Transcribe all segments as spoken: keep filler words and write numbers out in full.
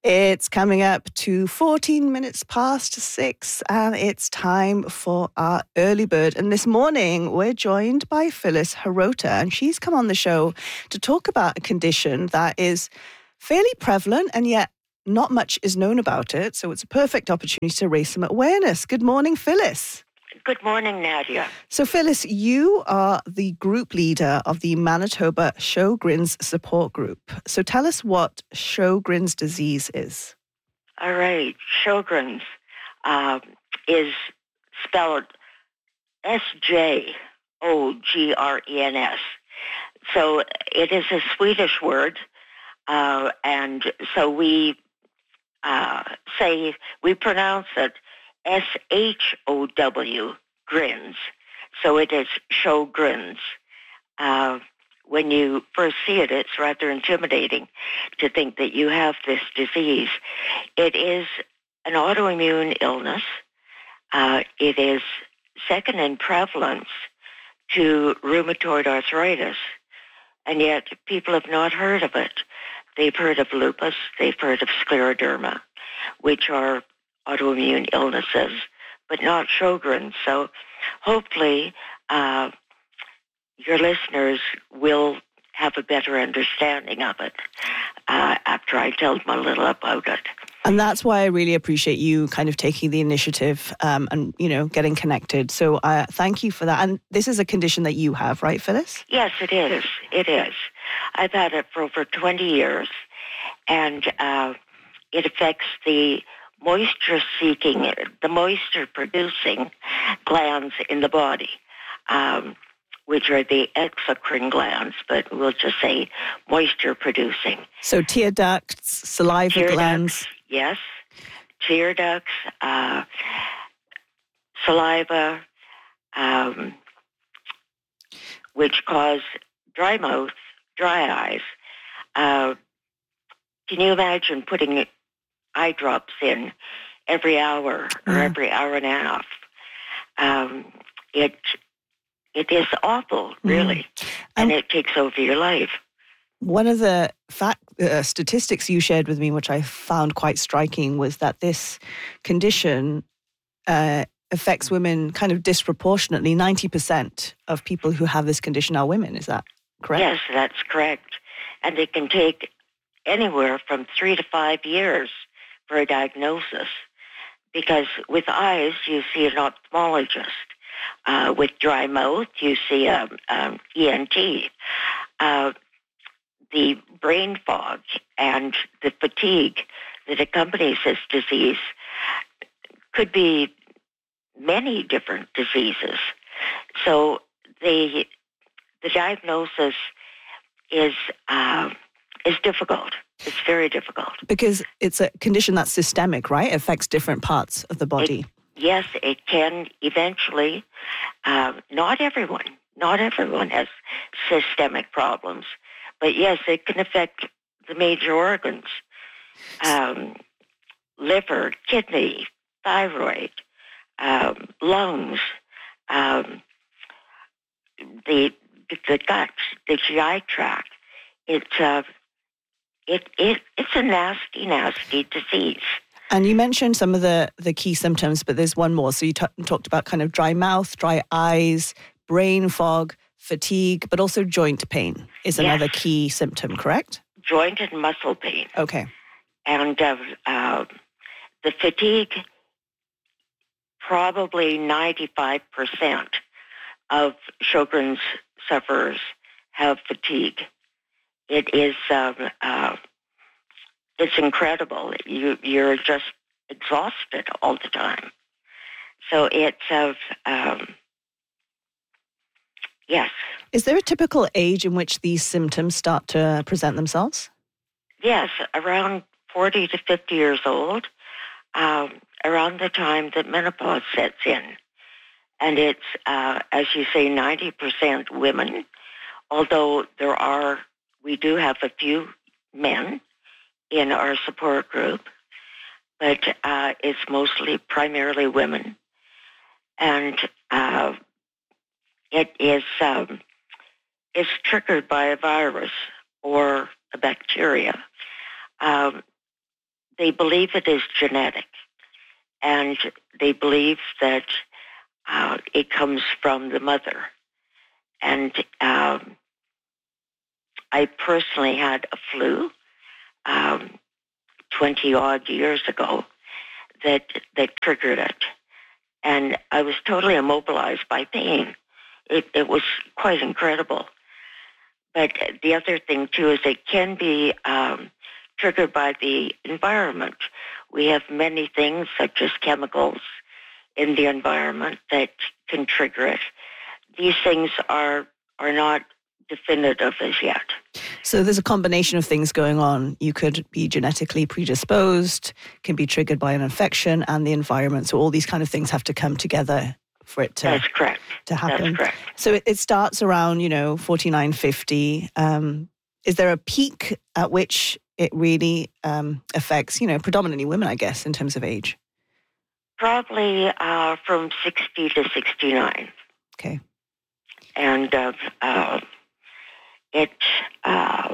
It's coming up to fourteen minutes past six, and it's time for our early bird. And this morning, we're joined by Phyllis Hirota, and she's come on the show to talk about a condition that is fairly prevalent, and yet not much is known about it. So it's a perfect opportunity to raise some awareness. Good morning, Phyllis. Good morning, Nadia. So, Phyllis, you are the group leader of the Manitoba Sjogren's support group. So tell us what Sjogren's disease is. All right. Sjogren's uh, is spelled S J O G R E N S. So it is a Swedish word, uh, and so we uh, say, we pronounce it S H O W, grins. So it is Sjogren's. Uh, when you first see it, it's rather intimidating to think that you have this disease. It is an autoimmune illness. Uh, it is second in prevalence to rheumatoid arthritis, and yet people have not heard of it. They've heard of lupus, they've heard of scleroderma, which are autoimmune illnesses, but not Sjogren's. So hopefully uh, your listeners will have a better understanding of it uh, after I tell them a little about it. And that's why I really appreciate you kind of taking the initiative um, and, you know, getting connected. So uh, thank you for that. And this is a condition that you have, right, Phyllis? Yes, it is. It is. I've had it for over twenty years, and uh, it affects the moisture-seeking, the moisture-producing glands in the body, um, which are the exocrine glands, but we'll just say moisture-producing. So tear ducts, saliva tear glands. Ducts, yes, tear ducts, uh, saliva, um, which cause dry mouth, dry eyes. Uh, can you imagine putting eye drops in every hour or yeah. every hour and a half? Um, it it is awful, really, mm. and, and it takes over your life. One of the fact uh, statistics you shared with me, which I found quite striking, was that this condition uh, affects women kind of disproportionately. ninety percent of people who have this condition are women. Is that correct? Yes, that's correct. And it can take anywhere from three to five years for a diagnosis, because with eyes, you see an ophthalmologist. Uh, with dry mouth, you see a um, E N T. Uh, the brain fog and the fatigue that accompanies this disease could be many different diseases. So the the diagnosis is uh, is difficult. It's very difficult. Because it's a condition that's systemic, right? It affects different parts of the body. It, yes, it can eventually. Uh, not everyone, not everyone has systemic problems. But yes, it can affect the major organs. Um, liver, kidney, thyroid, um, lungs, um, the, the gut, the G I tract. It's uh, It, it it's a nasty, nasty disease. And you mentioned some of the, the key symptoms, but there's one more. So you t- talked about kind of dry mouth, dry eyes, brain fog, fatigue, but also joint pain is yes. another key symptom, correct? Joint and muscle pain. Okay. And uh, uh, the fatigue, probably ninety-five percent of Sjogren's sufferers have fatigue. It is, um, uh, it's incredible. You, you're just exhausted all the time. So it's of, um, yes. Is there a typical age in which these symptoms start to present themselves? Yes, around forty to fifty years old, um, around the time that menopause sets in. And it's, uh, as you say, ninety percent women, although there are We do have a few men in our support group, but uh, it's mostly primarily women. And uh, it is um, it's triggered by a virus or a bacteria. Um, they believe it is genetic, and they believe that uh, it comes from the mother. And um, I personally had a flu um, twenty odd years ago that that triggered it, and I was totally immobilized by pain. It, it was quite incredible. But the other thing too is it can be um, triggered by the environment. We have many things such as chemicals in the environment that can trigger it. These things are are not definitive as yet. So there's a combination of things going on. You could be genetically predisposed, can be triggered by an infection, and the environment. So all these kind of things have to come together for it to, That's correct. to happen. That's correct. So it, it starts around, you know, forty-nine, fifty. Um, is there a peak at which it really um, affects, you know, predominantly women, I guess, in terms of age? Probably uh, from sixty to sixty-nine. Okay. And uh, uh, it, uh,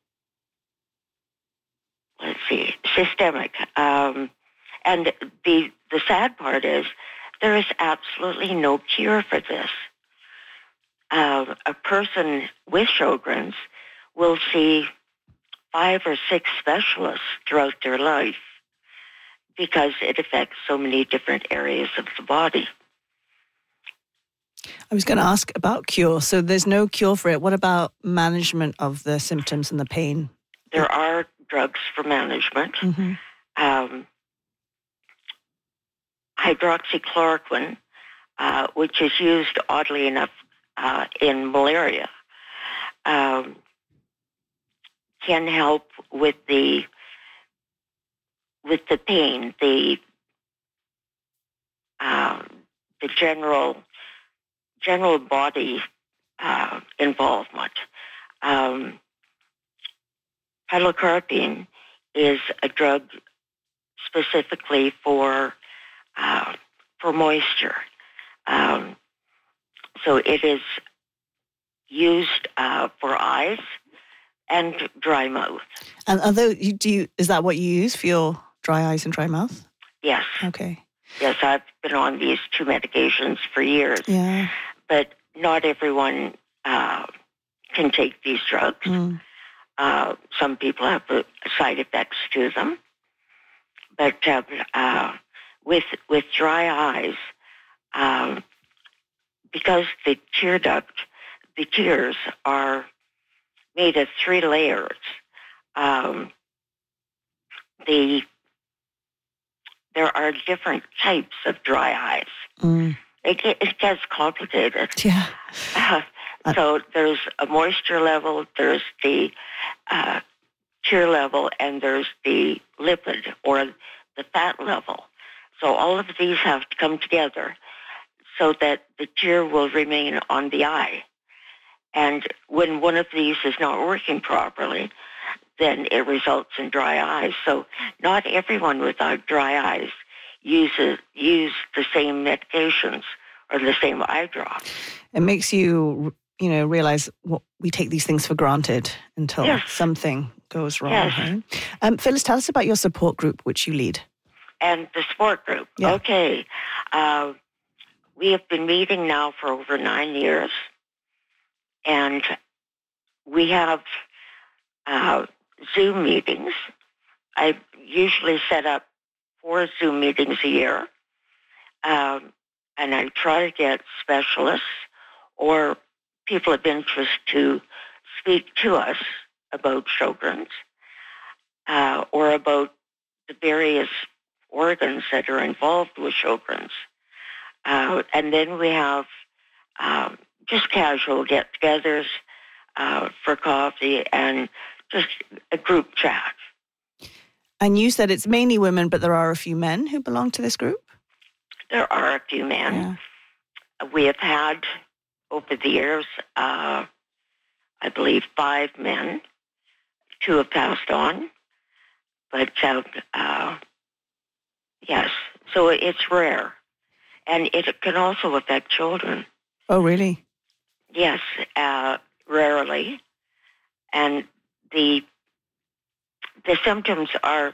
let's see, systemic. Um, and the the sad part is there is absolutely no cure for this. Uh, a person with Sjogren's will see five or six specialists throughout their life because it affects so many different areas of the body. I was going to ask about cure. So there's no cure for it. What about management of the symptoms and the pain? There are drugs for management. Mm-hmm. Um, hydroxychloroquine, uh, which is used, oddly enough, uh, in malaria, um, can help with the with the pain, the uh, the general general body uh, involvement. Um, pilocarpine is a drug specifically for uh, for moisture. Um, so it is used uh, for eyes and dry mouth. And although you do, you, is that what you use for your dry eyes and dry mouth? Yes. Okay. Yes, I've been on these two medications for years. Yeah. But not everyone uh, can take these drugs. Mm. Uh, some people have uh, side effects to them. But uh, uh, with with dry eyes, um, because the tear duct, the tears are made of three layers. Um, the there are different types of dry eyes. Mm. It, it gets complicated. Yeah. Uh, so there's a moisture level, there's the uh, tear level, and there's the lipid or the fat level. So all of these have to come together so that the tear will remain on the eye. And when one of these is not working properly, then it results in dry eyes. So not everyone without dry eyes uses use the same medications or the same eye drops. It makes you, you know, realize what we take these things for granted until yes. something goes wrong. Yes. Right? Um, Phyllis, tell us about your support group, which you lead. And the support group. Yeah. Okay. Uh, we have been meeting now for over nine years. And we have uh, Zoom meetings. I usually set up four Zoom meetings a year. Um, and I try to get specialists or people of interest to speak to us about Sjogren's uh, or about the various organs that are involved with Sjogren's. Uh, and then we have um, just casual get-togethers uh, for coffee and just a group chat. And you said it's mainly women, but there are a few men who belong to this group? There are a few men. Yeah. We have had, over the years, uh, I believe five men. Two have passed on. But, uh, uh, yes, so it's rare. And it can also affect children. Oh, really? Yes, uh, rarely. And the the symptoms are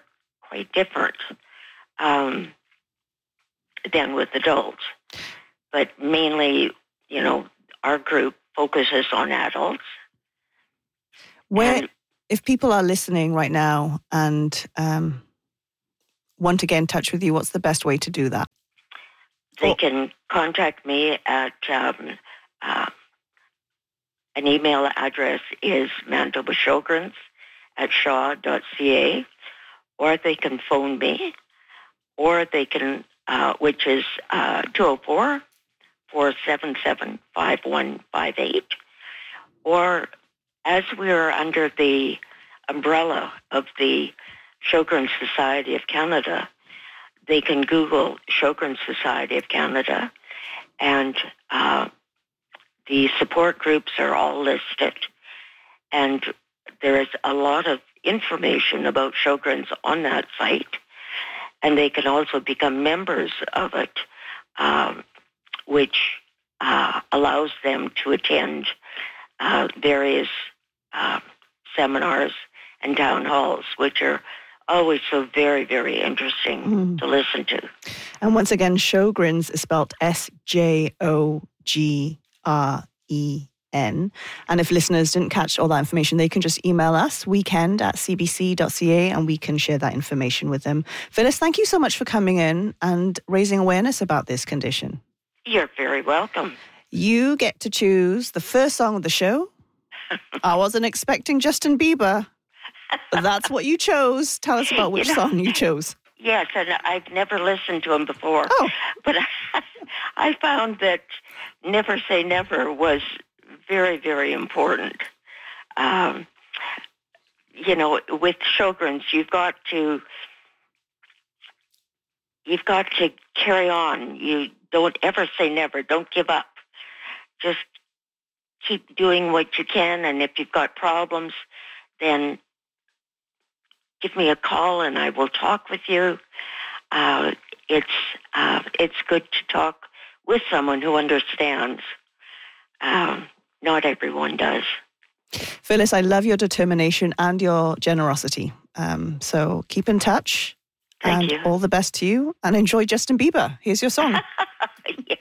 quite different um, than with adults. But mainly, you know, our group focuses on adults. Where, and, if people are listening right now and um, want to get in touch with you, what's the best way to do that? They can contact me at um, uh, an email address is Manitoba Sjogren's at shaw dot c a, or they can phone me, or they can, uh, which is uh, two oh four, four seven seven, five one five eight, or as we are under the umbrella of the Sjogren's Society of Canada, they can Google Sjogren's Society of Canada, and uh, the support groups are all listed. And there is a lot of information about Sjogren's on that site, and they can also become members of it, um, which uh, allows them to attend uh, various uh, seminars and town halls, which are always so very, very interesting mm. to listen to. And once again, Sjogren's is spelled S J O G R E N. And if listeners didn't catch all that information, they can just email us, weekend at c b c dot c a, and we can share that information with them. Phyllis, thank you so much for coming in and raising awareness about this condition. You're very welcome. You get to choose the first song of the show. I wasn't expecting Justin Bieber. That's what you chose. Tell us about which you know, song you chose. Yes, and I've never listened to him before. Oh. But I, I found that Never Say Never was very, very important. Um, you know, with Sjogren's, you've got to you've got to carry on. You don't ever say never. Don't give up. Just keep doing what you can, and if you've got problems, then give me a call and I will talk with you. Uh, it's uh, it's good to talk with someone who understands. Um, not everyone does. Phyllis, I love your determination and your generosity. Um, so keep in touch. Thank and you. All the best to you, and enjoy Justin Bieber. Here's your song.